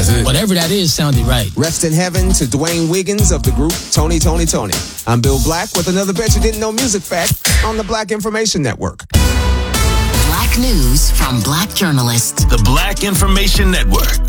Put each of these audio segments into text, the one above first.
it. Whatever that is sounded right. Rest in heaven to Dwayne Wiggins of the group Tony. I'm Bill Black with another Bet You Didn't Know music fact on the Black Information Network. Black news from Black journalists. The Black Information Network.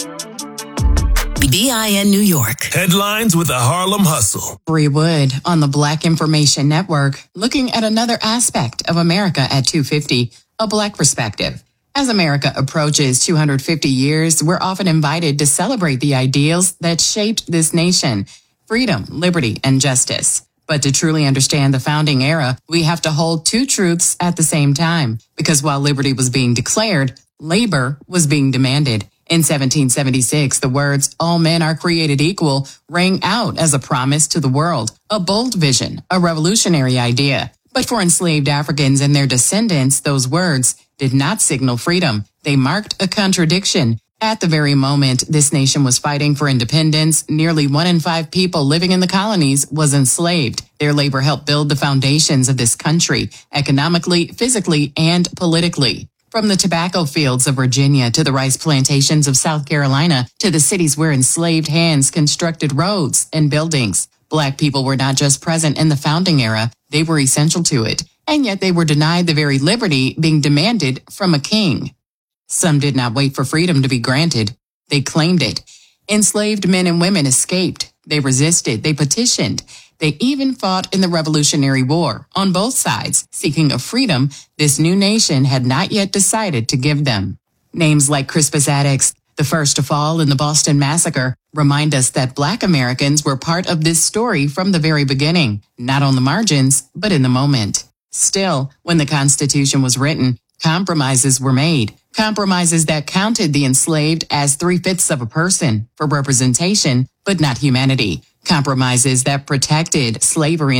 BIN New York. Headlines with a Harlem hustle. Bree Wood on the Black Information Network, looking at another aspect of America at 250, a Black perspective. As America approaches 250 years, we're often invited to celebrate the ideals that shaped this nation: freedom, liberty, and justice. But to truly understand the founding era, we have to hold two truths at the same time. Because while liberty was being declared, labor was being demanded. In 1776, the words, "All men are created equal," rang out as a promise to the world, a bold vision, a revolutionary idea. But for enslaved Africans and their descendants, those words did not signal freedom. They marked a contradiction. At the very moment this nation was fighting for independence, nearly 1 in 5 people living in the colonies was enslaved. Their labor helped build the foundations of this country, economically, physically, and politically. From the tobacco fields of Virginia to the rice plantations of South Carolina to the cities where enslaved hands constructed roads and buildings, Black people were not just present in the founding era, they were essential to it. And yet they were denied the very liberty being demanded from a king. Some did not wait for freedom to be granted. They claimed it. Enslaved men and women escaped. They resisted. They petitioned. They even fought in the Revolutionary War on both sides, seeking a freedom this new nation had not yet decided to give them. Names like Crispus Attucks, the first to fall in the Boston Massacre, remind us that Black Americans were part of this story from the very beginning, not on the margins, but in the moment. Still, when the Constitution was written, compromises were made. Compromises that counted the enslaved as 3/5 of a person for representation, but not humanity. Compromises that protected slavery